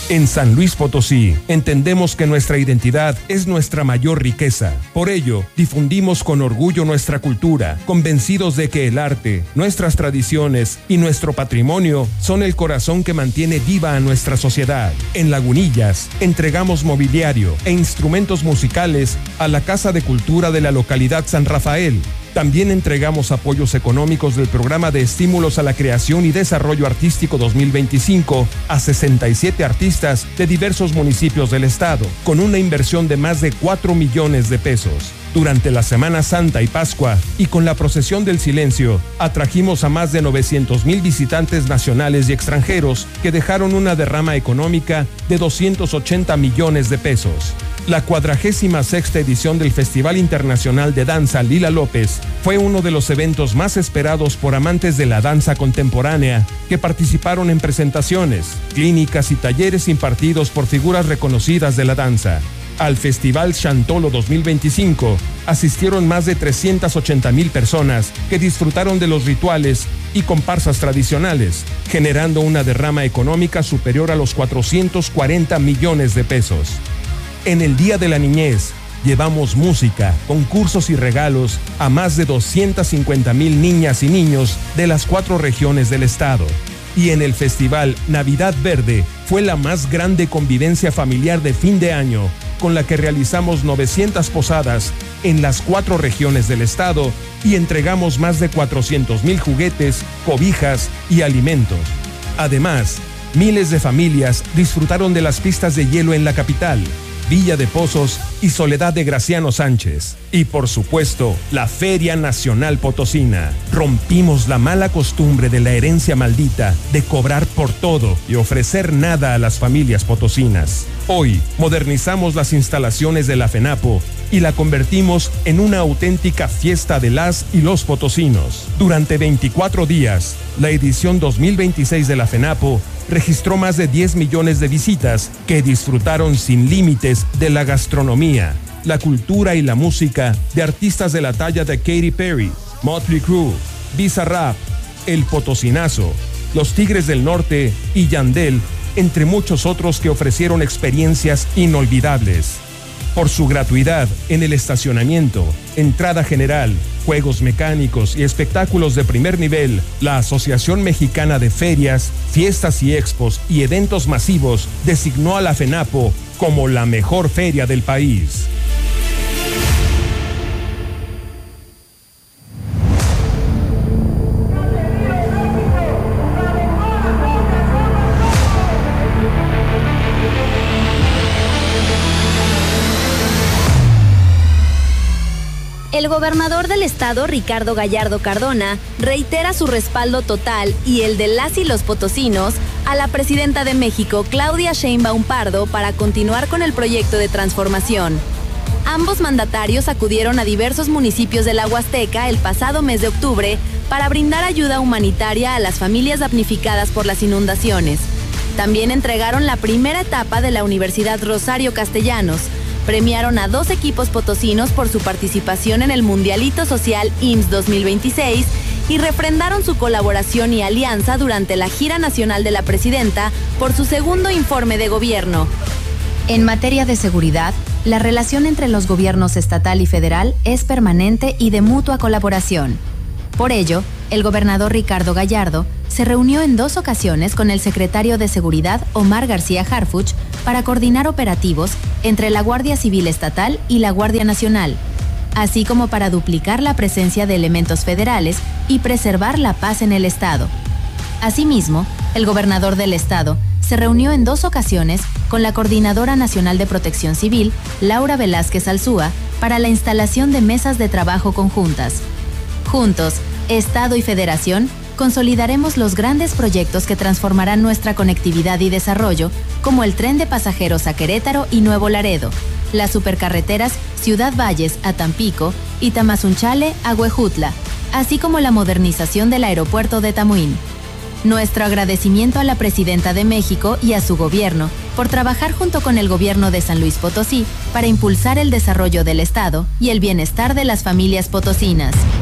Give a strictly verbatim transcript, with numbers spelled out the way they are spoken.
En San Luis Potosí, entendemos que nuestra identidad es nuestra mayor riqueza. Por ello, difundimos con orgullo nuestra cultura, convencidos de que el arte, nuestras tradiciones y nuestro patrimonio son el corazón que mantiene viva a nuestra sociedad. En Lagunillas, entregamos mobiliario e instrumentos musicales a la Casa de Cultura de la localidad San Rafael. También entregamos apoyos económicos del Programa de Estímulos a la Creación y Desarrollo Artístico dos mil veinticinco a sesenta y siete artistas de diversos municipios del estado, con una inversión de más de cuatro millones de pesos. Durante la Semana Santa y Pascua, y con la Procesión del Silencio, atrajimos a más de novecientos mil visitantes nacionales y extranjeros que dejaron una derrama económica de doscientos ochenta millones de pesos. La cuadragésima sexta edición del Festival Internacional de Danza Lila López fue uno de los eventos más esperados por amantes de la danza contemporánea que participaron en presentaciones, clínicas y talleres impartidos por figuras reconocidas de la danza. Al Festival Chantolo dos mil veinticinco asistieron más de trescientas ochenta mil personas que disfrutaron de los rituales y comparsas tradicionales, generando una derrama económica superior a los cuatrocientos cuarenta millones de pesos. En el Día de la Niñez, llevamos música, concursos y regalos a más de doscientas cincuenta mil niñas y niños de las cuatro regiones del estado. Y en el Festival Navidad Verde fue la más grande convivencia familiar de fin de año, con la que realizamos novecientas posadas en las cuatro regiones del estado y entregamos más de cuatrocientos mil juguetes, cobijas y alimentos. Además, miles de familias disfrutaron de las pistas de hielo en la capital, Villa de Pozos y Soledad de Graciano Sánchez. Y por supuesto, la Feria Nacional Potosina. Rompimos la mala costumbre de la herencia maldita de cobrar por todo y ofrecer nada a las familias potosinas. Hoy, modernizamos las instalaciones de la FENAPO y la convertimos en una auténtica fiesta de las y los potosinos. Durante veinticuatro días, la edición dos mil veintiséis de la FENAPO registró más de diez millones de visitas que disfrutaron sin límites de la gastronomía, la cultura y la música de artistas de la talla de Katy Perry, Motley Crue, Bizarrap, El Potosinazo, Los Tigres del Norte y Yandel, entre muchos otros que ofrecieron experiencias inolvidables. Por su gratuidad en el estacionamiento, entrada general, juegos mecánicos y espectáculos de primer nivel, la Asociación Mexicana de Ferias, Fiestas y Expos y Eventos Masivos designó a la FENAPO como la mejor feria del país. El gobernador del estado, Ricardo Gallardo Cardona, reitera su respaldo total y el de las y los potosinos a la presidenta de México, Claudia Sheinbaum Pardo, para continuar con el proyecto de transformación. Ambos mandatarios acudieron a diversos municipios de la Huasteca el pasado mes de octubre para brindar ayuda humanitaria a las familias damnificadas por las inundaciones. También entregaron la primera etapa de la Universidad Rosario Castellanos. Premiaron a dos equipos potosinos por su participación en el Mundialito Social I M S S dos mil veintiséis y refrendaron su colaboración y alianza durante la gira nacional de la presidenta por su segundo informe de gobierno. En materia de seguridad, la relación entre los gobiernos estatal y federal es permanente y de mutua colaboración. Por ello, el gobernador Ricardo Gallardo se reunió en dos ocasiones con el secretario de Seguridad, Omar García Harfuch, para coordinar operativos entre la Guardia Civil Estatal y la Guardia Nacional, así como para duplicar la presencia de elementos federales y preservar la paz en el estado. Asimismo, el gobernador del estado se reunió en dos ocasiones con la Coordinadora Nacional de Protección Civil, Laura Velázquez Alzúa, para la instalación de mesas de trabajo conjuntas. Juntos, Estado y Federación, consolidaremos los grandes proyectos que transformarán nuestra conectividad y desarrollo, como el tren de pasajeros a Querétaro y Nuevo Laredo, las supercarreteras Ciudad Valles a Tampico y Tamazunchale a Huejutla, así como la modernización del aeropuerto de Tamuín. Nuestro agradecimiento a la Presidenta de México y a su gobierno por trabajar junto con el gobierno de San Luis Potosí para impulsar el desarrollo del Estado y el bienestar de las familias potosinas.